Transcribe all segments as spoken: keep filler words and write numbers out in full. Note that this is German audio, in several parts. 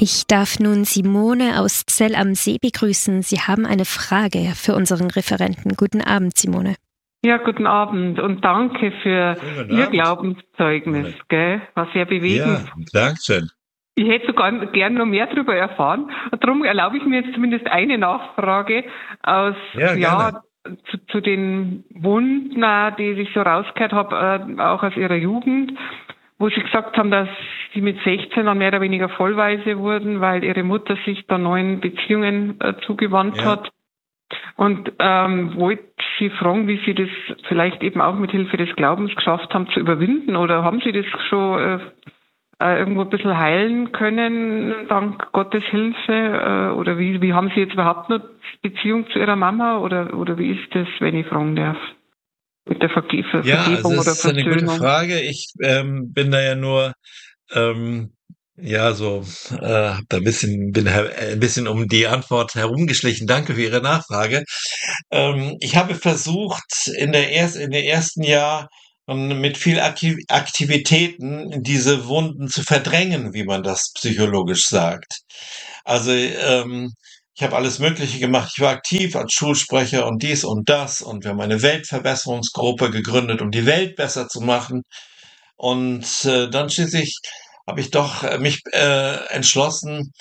Ich darf nun Simone aus Zell am See begrüßen. Sie haben eine Frage für unseren Referenten. Guten Abend, Simone. Ja, guten Abend und danke für Ihr Abend. Glaubenszeugnis, gell? War sehr bewegend. Ja, danke. Ich hätte sogar gern noch mehr darüber erfahren. Und darum erlaube ich mir jetzt zumindest eine Nachfrage aus, Ja, ja, zu, zu den Wunden, die ich so rausgehört habe, auch aus Ihrer Jugend, wo Sie gesagt haben, dass Sie mit sechzehn dann mehr oder weniger vollweise wurden, weil Ihre Mutter sich da neuen Beziehungen äh, zugewandt Ja. hat. Und ähm, wollte Sie fragen, wie Sie das vielleicht eben auch mit Hilfe des Glaubens geschafft haben zu überwinden, oder haben Sie das schon äh, äh, irgendwo ein bisschen heilen können, dank Gottes Hilfe, äh, oder wie, wie haben Sie jetzt überhaupt noch Beziehung zu Ihrer Mama, oder, oder wie ist das, wenn ich fragen darf? Mit der Verge Ver Ja, Vergebung also oder es ist eine gute Versöhnung? Frage. Ich ähm, bin da ja nur, ähm, ja, so, äh, hab da ein bisschen, bin he- ein bisschen um die Antwort herumgeschlichen. Danke für Ihre Nachfrage. Ähm, ich habe versucht, in der erst, in der ersten Jahr ähm, mit viel Aktiv Aktivitäten diese Wunden zu verdrängen, wie man das psychologisch sagt. Also, ähm, ich habe alles Mögliche gemacht. Ich war aktiv als Schulsprecher und dies und das, und wir haben eine Weltverbesserungsgruppe gegründet, um die Welt besser zu machen. Und äh, dann schließlich habe ich doch äh, mich äh, entschlossen,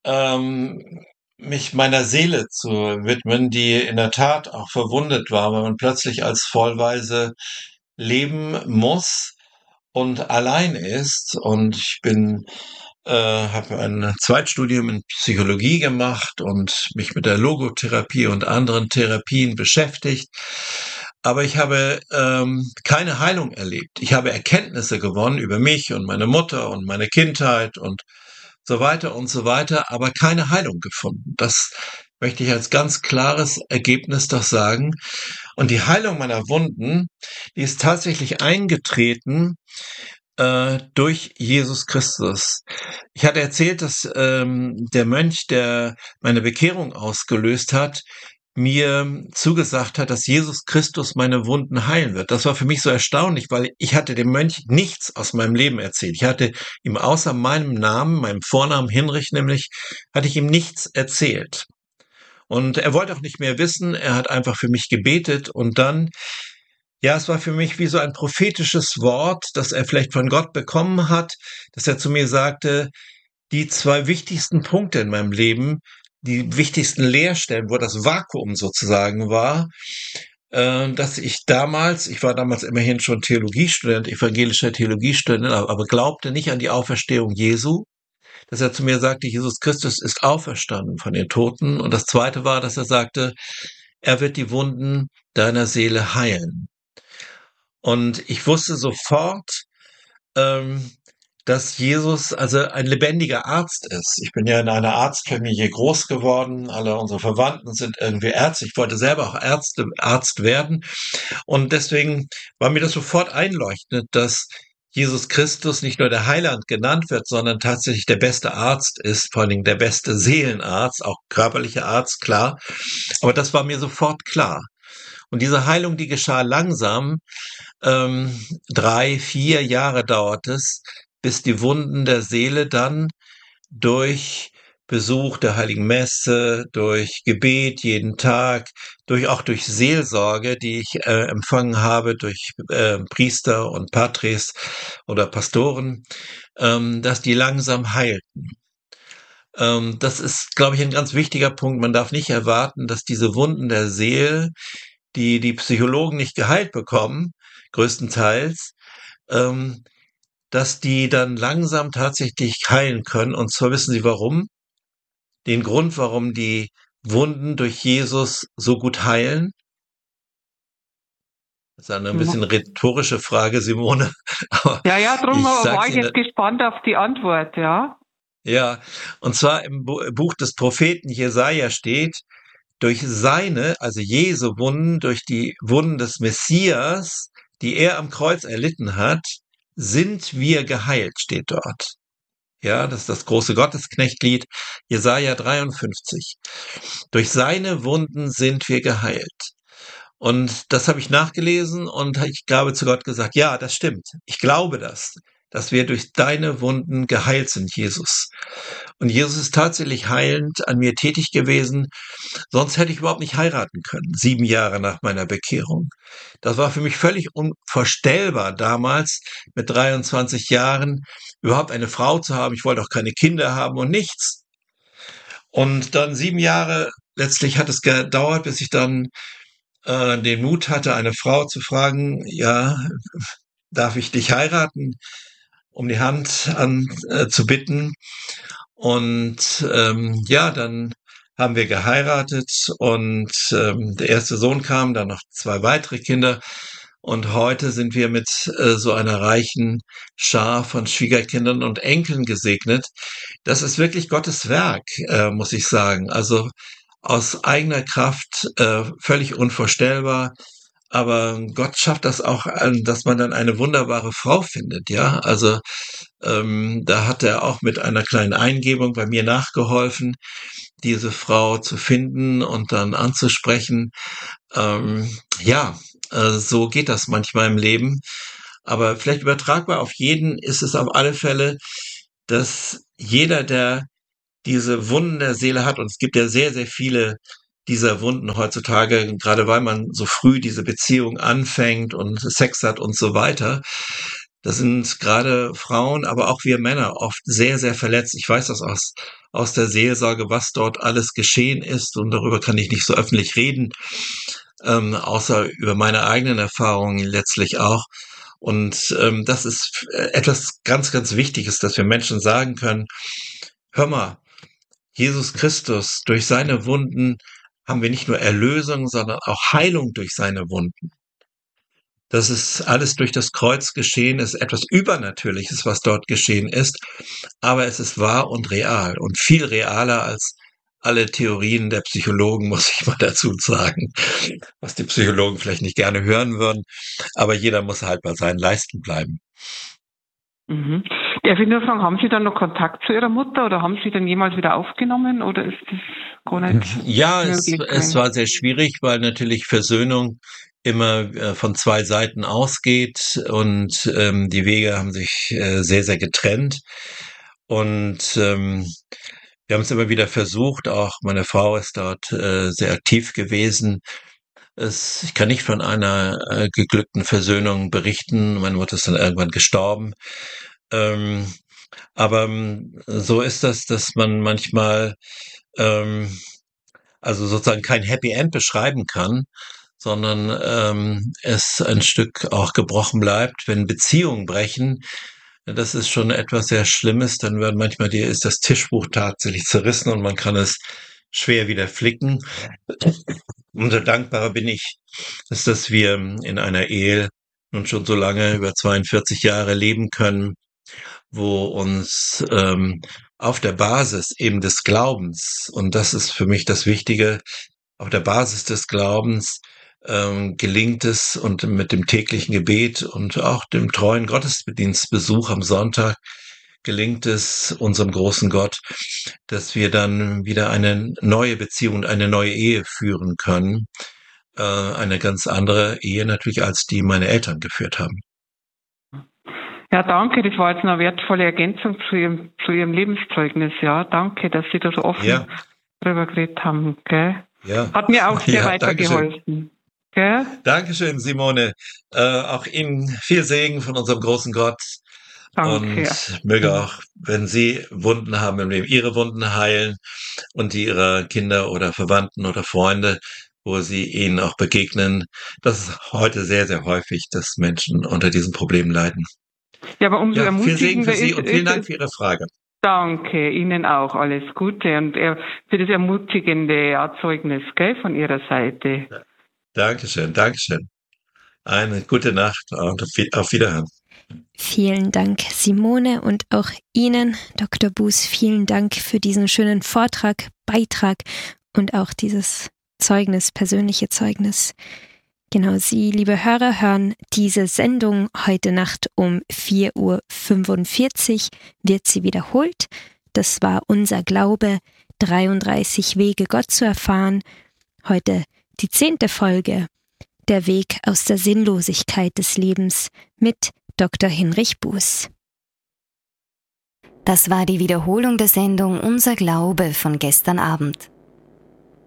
ähm, mich meiner Seele zu widmen, die in der Tat auch verwundet war, weil man plötzlich als Vollweise leben muss und allein ist. Und ich bin äh, habe ein Zweitstudium in Psychologie gemacht und mich mit der Logotherapie und anderen Therapien beschäftigt. Aber ich habe ähm, keine Heilung erlebt. Ich habe Erkenntnisse gewonnen über mich und meine Mutter und meine Kindheit und so weiter und so weiter, aber keine Heilung gefunden. Das möchte ich als ganz klares Ergebnis doch sagen. Und die Heilung meiner Wunden, die ist tatsächlich eingetreten äh, durch Jesus Christus. Ich hatte erzählt, dass ähm, der Mönch, der meine Bekehrung ausgelöst hat, mir zugesagt hat, dass Jesus Christus meine Wunden heilen wird. Das war für mich so erstaunlich, weil ich hatte dem Mönch nichts aus meinem Leben erzählt. Ich hatte ihm außer meinem Namen, meinem Vornamen Hinrich nämlich, hatte ich ihm nichts erzählt. Und er wollte auch nicht mehr wissen. Er hat einfach für mich gebetet, und dann, ja, es war für mich wie so ein prophetisches Wort, das er vielleicht von Gott bekommen hat, dass er zu mir sagte, die zwei wichtigsten Punkte in meinem Leben, die wichtigsten Leerstellen, wo das Vakuum sozusagen war, äh, dass ich damals, ich war damals immerhin schon Theologiestudent, evangelischer Theologiestudent, aber, aber glaubte nicht an die Auferstehung Jesu, dass er zu mir sagte, Jesus Christus ist auferstanden von den Toten. Und das Zweite war, dass er sagte, er wird die Wunden deiner Seele heilen. Und ich wusste sofort, ähm, dass Jesus also ein lebendiger Arzt ist. Ich bin ja in einer Arztfamilie groß geworden. Alle unsere Verwandten sind irgendwie Ärzte. Ich wollte selber auch Ärzte, Arzt werden. Und deswegen war mir das sofort einleuchtend, dass Jesus Christus nicht nur der Heiland genannt wird, sondern tatsächlich der beste Arzt ist, vor allen Dingen der beste Seelenarzt, auch körperlicher Arzt, klar. Aber das war mir sofort klar. Und diese Heilung, die geschah langsam. Ähm, drei, vier Jahre dauert es, bis die Wunden der Seele dann durch Besuch der Heiligen Messe, durch Gebet jeden Tag, durch auch durch Seelsorge, die ich äh, empfangen habe durch äh, Priester und Patres oder Pastoren, ähm, dass die langsam heilten. Ähm, das ist, glaube ich, ein ganz wichtiger Punkt. Man darf nicht erwarten, dass diese Wunden der Seele, die die Psychologen nicht geheilt bekommen, größtenteils, ähm, dass die dann langsam tatsächlich heilen können. Und zwar wissen Sie warum? Den Grund, warum die Wunden durch Jesus so gut heilen? Das ist eine ein bisschen rhetorische Frage, Simone. Aber Ja, ja, darum ich war sag's ich Ihnen, jetzt gespannt auf die Antwort, ja. ja, und zwar im Bu- Buch des Propheten Jesaja steht, durch seine, also Jesu Wunden, durch die Wunden des Messias, die er am Kreuz erlitten hat, sind wir geheilt, steht dort. Ja, das ist das große Gottesknechtlied, Jesaja dreiundfünfzig. Durch seine Wunden sind wir geheilt. Und das habe ich nachgelesen und ich habe zu Gott gesagt, ja, das stimmt. Ich glaube das. dass wir durch deine Wunden geheilt sind, Jesus. Und Jesus ist tatsächlich heilend an mir tätig gewesen. Sonst hätte ich überhaupt nicht heiraten können, sieben Jahre nach meiner Bekehrung. Das war für mich völlig unvorstellbar damals, mit dreiundzwanzig Jahren überhaupt eine Frau zu haben. Ich wollte auch keine Kinder haben und nichts. Und dann sieben Jahre, letztlich hat es gedauert, bis ich dann äh, den Mut hatte, eine Frau zu fragen, ja, darf ich dich heiraten, um die Hand an, äh, zu bitten. Und ähm, ja, dann haben wir geheiratet und ähm, der erste Sohn kam, dann noch zwei weitere Kinder. Und heute sind wir mit äh, so einer reichen Schar von Schwiegerkindern und Enkeln gesegnet. Das ist wirklich Gottes Werk, äh, muss ich sagen. Also aus eigener Kraft, äh, völlig unvorstellbar. Aber Gott schafft das auch, dass man dann eine wunderbare Frau findet, ja. Also ähm, da hat er auch mit einer kleinen Eingebung bei mir nachgeholfen, diese Frau zu finden und dann anzusprechen. Ähm, ja, äh, so geht das manchmal im Leben. Aber vielleicht übertragbar auf jeden ist es auf alle Fälle, dass jeder, der diese Wunden der Seele hat, und es gibt ja sehr, sehr viele dieser Wunden heutzutage, gerade weil man so früh diese Beziehung anfängt und Sex hat und so weiter. Das sind gerade Frauen, aber auch wir Männer oft sehr, sehr verletzt. Ich weiß das aus, aus der Seelsorge, was dort alles geschehen ist, und darüber kann ich nicht so öffentlich reden, ähm, außer über meine eigenen Erfahrungen letztlich auch. Und ähm, das ist etwas ganz, ganz Wichtiges, dass wir Menschen sagen können, hör mal, Jesus Christus, durch seine Wunden haben wir nicht nur Erlösung, sondern auch Heilung durch seine Wunden. Das ist alles durch das Kreuz geschehen, ist etwas Übernatürliches, was dort geschehen ist, aber es ist wahr und real und viel realer als alle Theorien der Psychologen, muss ich mal dazu sagen, was die Psychologen vielleicht nicht gerne hören würden, aber jeder muss halt bei seinen Leisten bleiben. Mhm. Darf ich nur fragen, haben Sie dann noch Kontakt zu Ihrer Mutter oder haben Sie den jemals wieder aufgenommen oder ist das gar nicht Ja, es, möglich? es war sehr schwierig, weil natürlich Versöhnung immer äh, von zwei Seiten ausgeht und ähm, die Wege haben sich äh, sehr, sehr getrennt. Und ähm, wir haben es immer wieder versucht, auch meine Frau ist dort äh, sehr aktiv gewesen. Es, ich kann nicht von einer äh, geglückten Versöhnung berichten. Meine Mutter ist dann irgendwann gestorben. Ähm, aber ähm, so ist das, dass man manchmal ähm, also sozusagen kein Happy End beschreiben kann, sondern ähm, es ein Stück auch gebrochen bleibt. Wenn Beziehungen brechen, das ist schon etwas sehr Schlimmes, dann wird manchmal die, ist das Tischbuch tatsächlich zerrissen und man kann es schwer wieder flicken. Umso dankbarer bin ich, dass, dass wir in einer Ehe nun schon so lange, über zweiundvierzig Jahre leben können, wo uns ähm, auf der Basis eben des Glaubens, und das ist für mich das Wichtige, auf der Basis des Glaubens ähm, gelingt es und mit dem täglichen Gebet und auch dem treuen Gottesdienstbesuch am Sonntag gelingt es unserem großen Gott, dass wir dann wieder eine neue Beziehung und eine neue Ehe führen können. Äh, eine ganz andere Ehe natürlich, als die meine Eltern geführt haben. Ja, danke. Das war jetzt eine wertvolle Ergänzung zu Ihrem, zu Ihrem Lebenszeugnis. Ja, danke, dass Sie da so offen Ja. drüber geredet haben. Gell? Ja. Hat mir auch sehr Ja, weitergeholfen. Gell? Dankeschön, Simone. Äh, auch Ihnen viel Segen von unserem großen Gott. Danke. Und möge auch, wenn Sie Wunden haben im Leben, Ihre Wunden heilen und die Ihrer Kinder oder Verwandten oder Freunde, wo Sie ihnen auch begegnen. Das ist heute sehr, sehr häufig, dass Menschen unter diesen Problemen leiden. Ja, aber umso Ja, viel Segen ermutigender für Sie ist, und vielen ist Dank für Ihre Frage. Danke, Ihnen auch alles Gute und äh, für das ermutigende ja, Zeugnis, gell, von Ihrer Seite. Ja. Dankeschön, Dankeschön. Eine gute Nacht und auf Wiederhören. Vielen Dank, Simone, und auch Ihnen, Doktor Buß, vielen Dank für diesen schönen Vortrag, Beitrag und auch dieses Zeugnis, persönliche Zeugnis. Genau, Sie, liebe Hörer, hören diese Sendung heute Nacht um vier Uhr fünfundvierzig, wird sie wiederholt. Das war unser Glaube, dreiunddreißig Wege, Gott zu erfahren. Heute die zehnte Folge, der Weg aus der Sinnlosigkeit des Lebens mit Doktor Hinrich Buß. Das war die Wiederholung der Sendung Unser Glaube von gestern Abend.